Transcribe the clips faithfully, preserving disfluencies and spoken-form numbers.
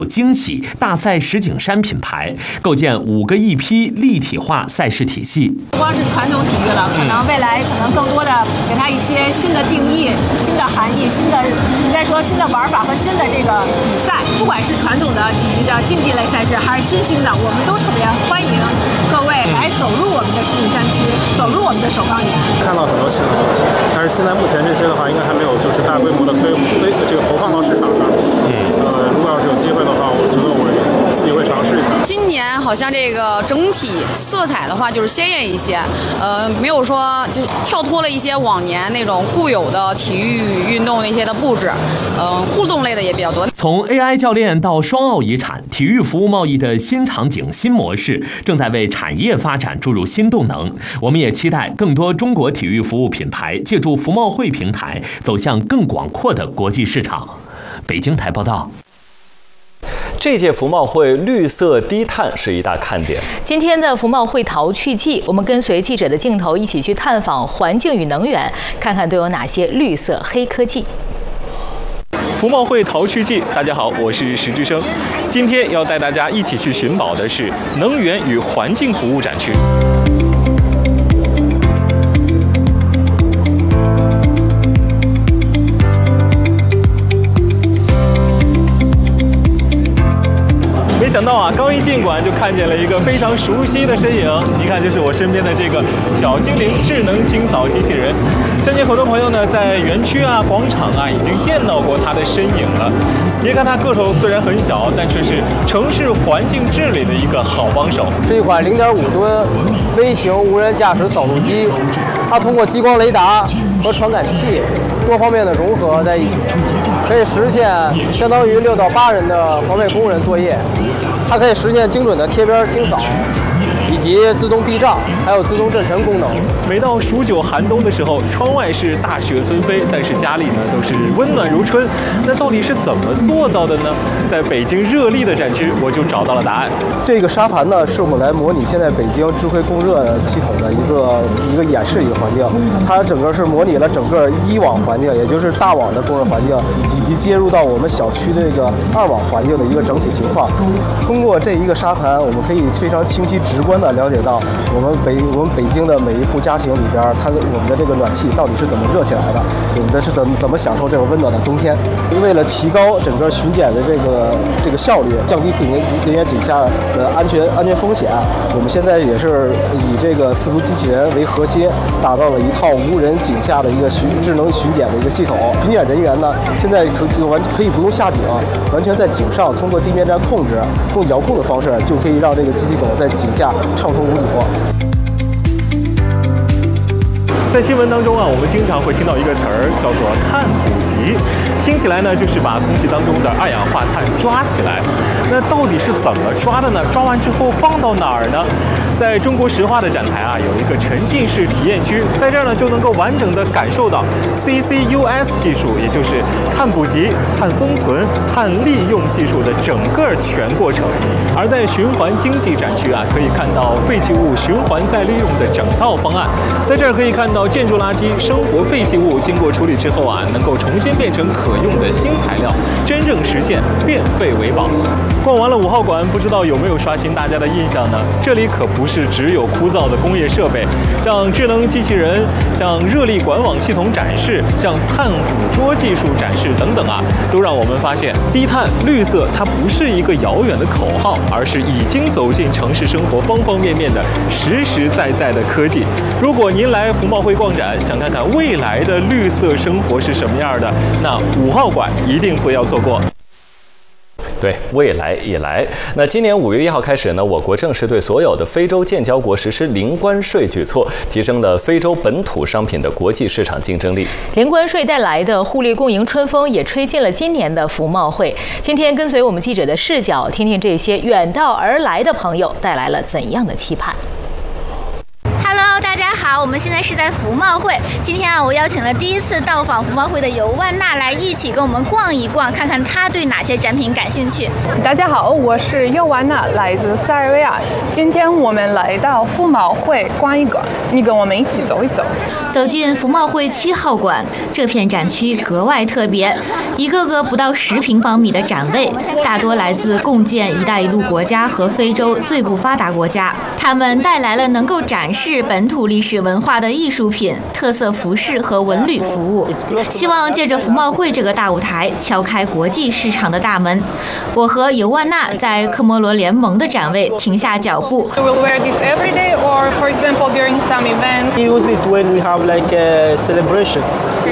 惊喜大赛石景山品牌，构建五个一批立体化赛事体系。 不光是传统体育了，可能未来可能更多的给它一些新的定义、新的含义、新的应该说新的玩法和新的这个比赛。不管是传统的体育的竞技类赛事，还是新兴的，我们都特别欢迎各位来走入我们的石景山区，走入我们的首钢园。 看到很多新的东西，但是现在目前这些的话，应该还没有就是大规模的推推这个投放到市场上。嗯，呃，如果要是有机会的话，我觉得我自己会尝试一下。 今年好像这个整体色彩的话就是鲜艳一些，呃，没有说就跳脱了一些往年那种固有的体育运动那些的布置，呃，互动类的也比较多。 从 A I 教练到双奥遗产，体育服务贸易的新场景、新模式正在为产业发展注入新动能。我们也期待更多中国体育服务品牌借助服贸会平台，走向更广阔的国际市场。北京台报道。 这届服贸会绿色低碳是一大看点。 今天的服贸会淘趣季，我们跟随记者的镜头一起去探访环境与能源，看看都有哪些绿色黑科技。 服贸会淘趣季，大家好，我是石之声。今天要带大家一起去寻宝的是能源与环境服务展区。没想到啊，刚一进馆就看见了一个非常熟悉的身影。你看，就是我身边的这个小精灵智能清扫机器人。相信很多朋友呢，在园区啊、广场啊，已经见到过它的身影了。别看它个头虽然很小，但却是城市环境治理的一个好帮手。 是一款零点五吨微型无人驾驶扫路机，它通过激光雷达和传感器多方面的融合在一起，可以实现相当于六到八人的环卫工人作业。它可以实现精准的贴边清扫，以及自动避障，还有自动震尘功能。 每到数九寒冬的时候，窗外是大雪纷飞，但是家里呢都是温暖如春。那到底是怎么做到的呢？在北京热力的展区，我就找到了答案。 这个沙盘呢，是我们来模拟现在北京智慧供热系统的一个一个演示一个环境。它整个是模拟了整个一网环境，也就是大网的供热环境，以及接入到我们小区的这个二网环境的一个整体情况。通过这一个沙盘，我们可以非常清晰直观地了解到我们北我们北京的每一户家庭里边，它的我们的这个暖气到底是怎么热起来的，我们的是怎么怎么享受这种温暖的冬天。为了提高整个巡检的这个这个效率，降低人员人员井下的安全安全风险，我们现在也是以这个四足机器人为核心，打造了一套无人井下的一个巡智能巡检的一个系统。巡检人员呢，现在可就完可以不用下井，完全在井上通过地面站控制，通过遥控的方式就可以让这个机器狗在井下畅通无阻。 在新闻当中啊，我们经常会听到一个词儿叫做碳捕集，听起来呢就是把空气当中的二氧化碳抓起来。那到底是怎么抓的呢？抓完之后放到哪儿呢？在中国石化的展台啊，有一个沉浸式体验区，在这儿呢就能够完整的感受到 C C U S 技术，也就是碳捕集、碳封存、碳利用技术的整个全过程。而在循环经济展区啊，可以看到废弃物循环再利用的整套方案。在这儿可以看到建筑垃圾、生活废弃物经过处理之后啊，能够重新变成可用的新材料，真正实现变废为宝。逛完了五号馆，不知道有没有刷新大家的印象呢？这里可不是只有枯燥的工业设备，像智能机器人、像热力管网系统展示、像碳捕捉技术展示等等啊，都让我们发现低碳绿色它不是一个遥远的口号，而是已经走进城市生活方方面面的实实在在的科技。如果您来服贸会逛展，想看看未来的绿色生活是什么样的，那五号馆一定不要错过。 对，未来已来。那今年五月一号开始呢，我国正式对所有的非洲建交国实施零关税举措，提升了非洲本土商品的国际市场竞争力。 零关税带来的互利共赢春风也吹进了今年的服贸会。今天跟随我们记者的视角，听听这些远道而来的朋友带来了怎样的期盼。 Hello， 大家好。 好，我们现在是在服贸会。今天啊，我邀请了第一次到访服贸会的尤万娜来一起跟我们逛一逛，看看她对哪些展品感兴趣。 大家好，我是尤万娜，来自塞尔维亚。今天我们来到服贸会逛一逛，你跟我们一起走一走。 走进服贸会七号馆，这片展区格外特别，一个个不到十平方米的展位，大多来自共建“一带一路”国家和非洲最不发达国家，他们带来了能够展示本土历史文化的艺术品、特色服饰和文旅服务，希望借着服贸会这个大舞台敲开国际市场的大门。我和尤万娜在科摩罗联盟的展位停下脚步。 We'll wear this every day, or for example during some events. We use it when we have like a celebration.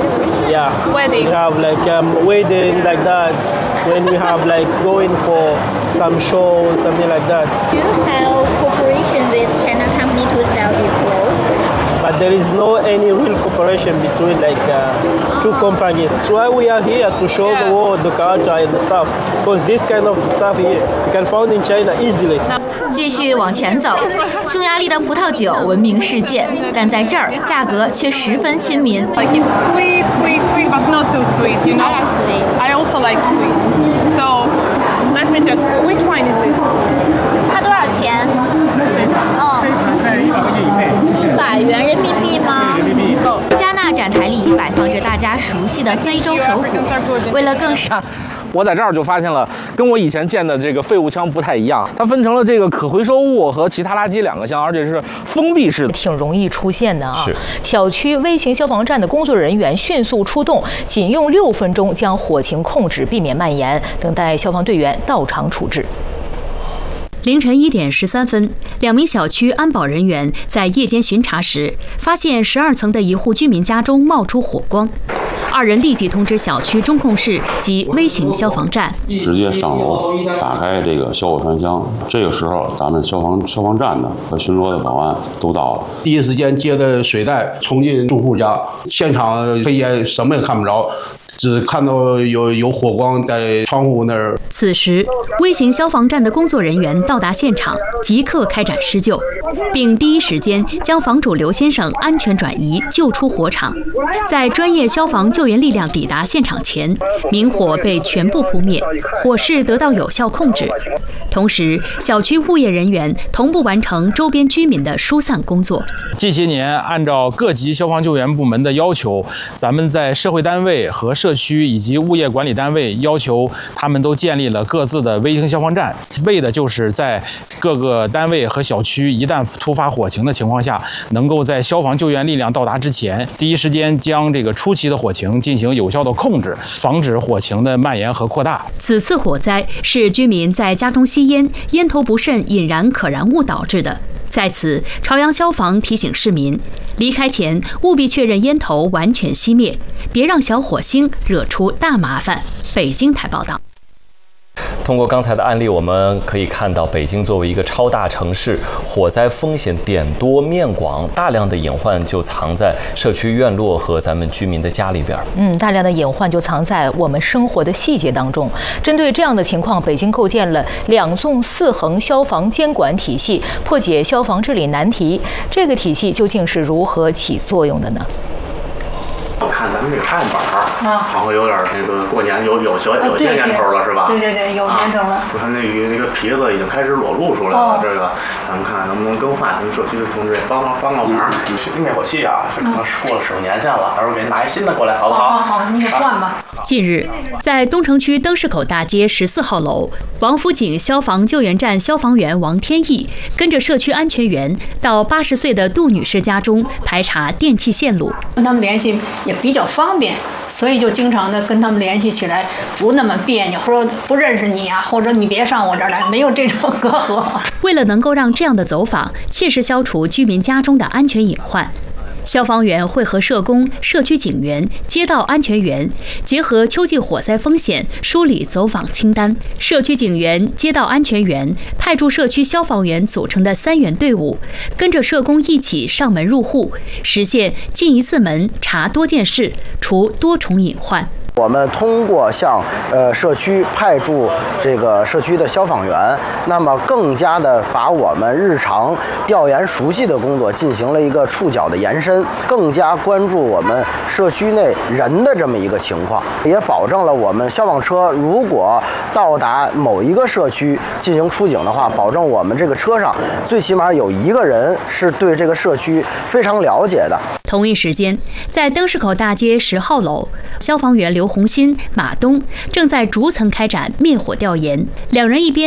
Yeah. Wedding. We have like um, wedding like that. When we have like going for some show, something like that. Do you have cooperation with China company to sell these clothes? But there is no any real cooperation between like uh, two companies. That's why we are here to show the world the culture and the stuff. Because this kind of stuff here you can find in China easily. 继续往前走，匈牙利的葡萄酒闻名世界，但在这儿价格却十分亲民。 Like it's sweet, sweet, sweet, but not too sweet, you know. I like sweet. I also like sweet. So let me check. Which wine is this? 它多少钱？哦，一百元人民币吗？加纳展台里摆放着大家熟悉的非洲手鼓，为了更少。 我在这儿就发现了，跟我以前见的这个废物箱不太一样，它分成了这个可回收物和其他垃圾两个箱，而且是封闭式的， 挺容易出现的啊。 是。 小区微型消防站的工作人员迅速出动，仅用六分钟将火情控制，避免蔓延，等待消防队员到场处置。 凌晨一点十三分，两名小区安保人员在夜间巡查时，发现十二层的一户居民家中冒出火光，二人立即通知小区中控室及微型消防站， 直接上楼打开这个消火栓箱。这个时候，咱们消防消防站的和巡逻的保安都到了， 第一时间接着水带冲进住户家，现场黑烟什么也看不着。 只看到有有火光在窗户那儿。 此时，微型消防站的工作人员到达现场，即刻开展施救，并第一时间将房主刘先生安全转移，救出火场。在专业消防救援力量抵达现场前，明火被全部扑灭，火势得到有效控制。同时，小区物业人员同步完成周边居民的疏散工作。 这些年，按照各级消防救援部门的要求，咱们在社会单位和社 社区以及物业管理单位要求他们都建立了各自的微型消防站，为的就是在各个单位和小区一旦突发火情的情况下，能够在消防救援力量到达之前，第一时间将这个初期的火情进行有效的控制，防止火情的蔓延和扩大。 此次火灾是居民在家中吸烟，烟头不慎引燃可燃物导致的。 在此，朝阳消防提醒市民，离开前务必确认烟头完全熄灭，别让小火星惹出大麻烦。北京台报道。 通过刚才的案例，我们可以看到，北京作为一个超大城市，火灾风险点多面广，大量的隐患就藏在社区院落和咱们居民的家里边。 嗯，大量的隐患就藏在我们生活的细节当中。针对这样的情况，北京构建了两纵四横消防监管体系，破解消防治理难题。这个体系究竟是如何起作用的呢？ 我看咱们这个插线板儿，啊，好像有点那个过年有有些有些年头了，是吧？ 对对对，有年头了。 我看那个那个皮子已经开始裸露出来了，这个咱们看能不能更换？咱们社区的同志也帮忙帮个忙。灭火器啊，这可能过了使用年限了，到时候给您拿一新的过来，好不好？ 好好好，你给换吧。 近日，在东城区灯市口大街十四号楼，王府井消防救援站消防员王天意跟着社区安全员到八十岁的杜女士家中排查电气线路， 跟他们联系也比较方便，所以就经常的跟他们联系起来，不那么别扭，说不认识你啊，或者你别上我这儿来，没有这种隔阂。 为了能够让这样的走访切实消除居民家中的安全隐患，消防员会和社工、社区警员、街道安全员结合秋季火灾风险梳理走访清单。社区警员、街道安全员派驻社区消防员组成的三员队伍，跟着社工一起上门入户，实现进一次门查多件事，除多重隐患。 我们通过向呃社区派驻这个社区的消防员，那么更加的把我们日常调研熟悉的工作进行了一个触角的延伸，更加关注我们社区内人的这么一个情况，也保证了我们消防车如果到达某一个社区进行出警的话，保证我们这个车上最起码有一个人是对这个社区非常了解的。 同一时间，在灯市口大街十号楼，消防员刘红新、马东正在逐层开展灭火调研。两人一边